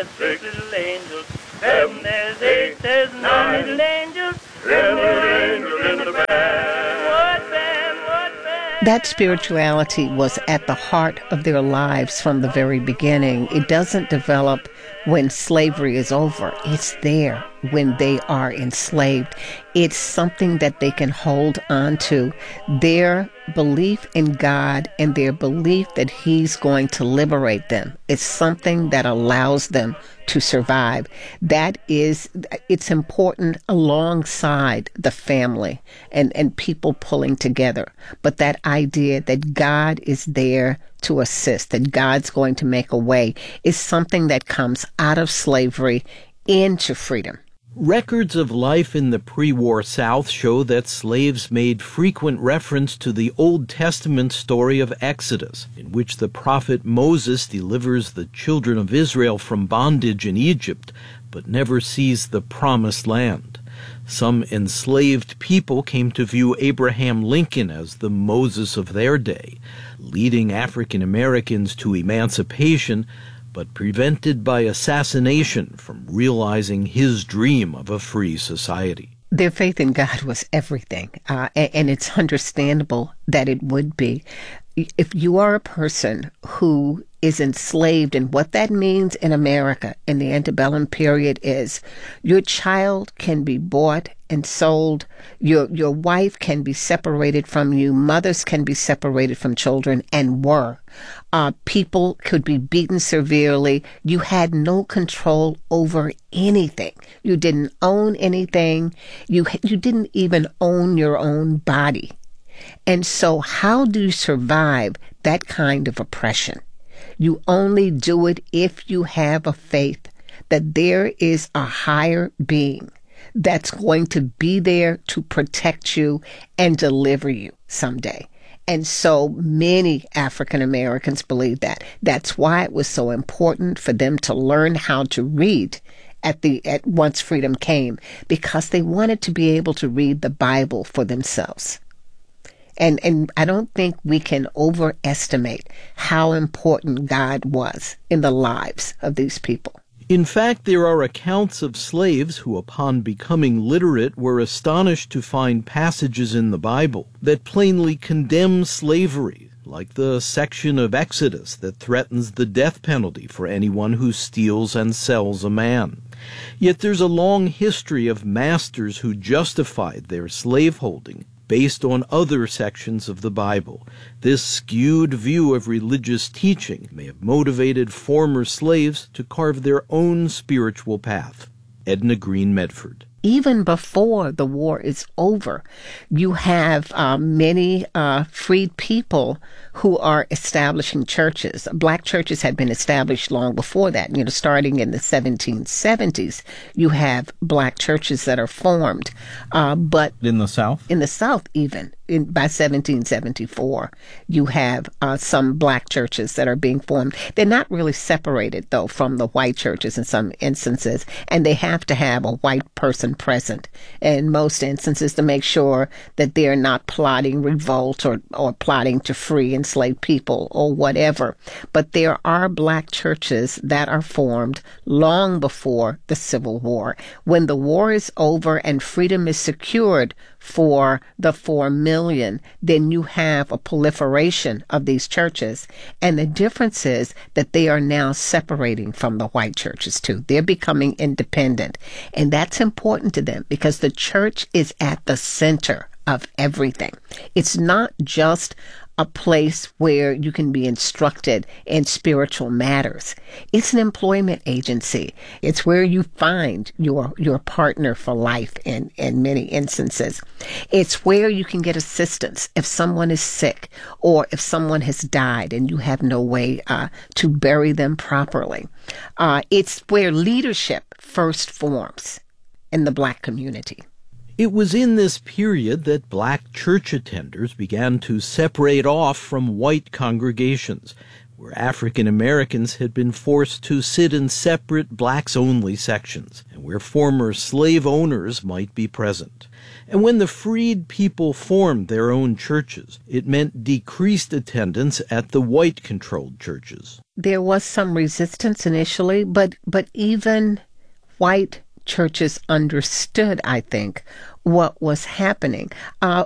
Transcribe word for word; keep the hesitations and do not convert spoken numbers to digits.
there's six little angels. Seven, there's eight, there's nine little angels. Seven little angels in the band. What band, what band? That spirituality was at the heart of their lives from the very beginning. It doesn't develop when slavery is over. It's there when they are enslaved. It's something that they can hold on to. Their belief in God and their belief that He's going to liberate them is something that allows them to survive. That is, it's important alongside the family and, and people pulling together. But that idea that God is there to assist, that God's going to make a way, is something that comes out of slavery into freedom. Records of life in the pre-war South show that slaves made frequent reference to the Old Testament story of Exodus, in which the prophet Moses delivers the children of Israel from bondage in Egypt, but never sees the promised land. Some enslaved people came to view Abraham Lincoln as the Moses of their day, leading African Americans to emancipation, but prevented by assassination from realizing his dream of a free society. Their faith in God was everything, uh, and, and it's understandable that it would be. If you are a person who is enslaved, and what that means in America in the antebellum period is your child can be bought and sold, your your wife can be separated from you, mothers can be separated from children, and were. Uh, people could be beaten severely. You had no control over anything. You didn't own anything. You you didn't even own your own body. And so how do you survive that kind of oppression? You only do it if you have a faith that there is a higher being that's going to be there to protect you and deliver you someday. And so many African Americans believe that. That's why it was so important for them to learn how to read at the at once freedom came, because they wanted to be able to read the Bible for themselves. And and I don't think we can overestimate how important God was in the lives of these people. In fact, there are accounts of slaves who, upon becoming literate, were astonished to find passages in the Bible that plainly condemn slavery, like the section of Exodus that threatens the death penalty for anyone who steals and sells a man. Yet there's a long history of masters who justified their slaveholding based on other sections of the Bible. This skewed view of religious teaching may have motivated former slaves to carve their own spiritual path. Edna Green Medford. Even before the war is over, you have uh, many uh, freed people who are establishing churches. Black churches had been established long before that. You know, starting in the seventeen seventies, you have black churches that are formed. Uh, but in the South? In the South, even. In, by seventeen seventy-four, you have uh, some black churches that are being formed. They're not really separated, though, from the white churches in some instances, and they have to have a white person present in most instances to make sure that they're not plotting revolt or, or plotting to free enslaved people or whatever. But there are black churches that are formed long before the Civil War. When the war is over and freedom is secured for the four million, then you have a proliferation of these churches. And the difference is that they are now separating from the white churches too. They're becoming independent. And that's important to them because the church is at the center of everything. It's not just a place where you can be instructed in spiritual matters. It's an employment agency. It's where you find your your partner for life in, in many instances. It's where you can get assistance if someone is sick or if someone has died and you have no way uh, to bury them properly. Uh, it's where leadership first forms in the black community. It was in this period that black church attenders began to separate off from white congregations, where African Americans had been forced to sit in separate blacks-only sections, and where former slave owners might be present. And when the freed people formed their own churches, it meant decreased attendance at the white-controlled churches. there was some resistance initially, but but even white churches understood, I think, what was happening. Uh,